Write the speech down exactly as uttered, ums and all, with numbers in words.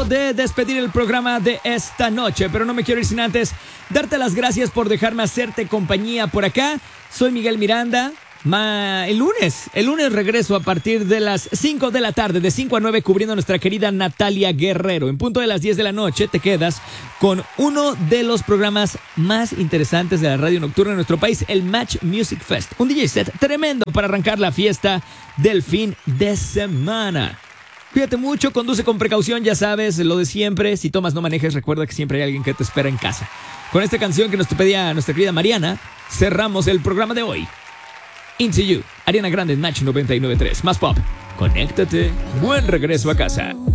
momento de despedir el programa de esta noche, pero no me quiero ir sin antes darte las gracias por dejarme hacerte compañía por acá. Soy Miguel Miranda. Ma, el lunes, el lunes regreso a partir de las cinco de la tarde, de cinco a nueve, cubriendo a nuestra querida Natalia Guerrero. En punto de las diez de la noche te quedas con uno de los programas más interesantes de la radio nocturna en nuestro país, el Match Music Fest. Un D J set tremendo para arrancar la fiesta del fin de semana. Cuídate mucho, conduce con precaución, ya sabes, lo de siempre. Si tomas, no manejes, recuerda que siempre hay alguien que te espera en casa. Con esta canción que nos pedía nuestra querida Mariana, cerramos el programa de hoy. Into You, Ariana Grande en Match noventa y nueve punto tres. Más pop. Conéctate. Buen regreso a casa.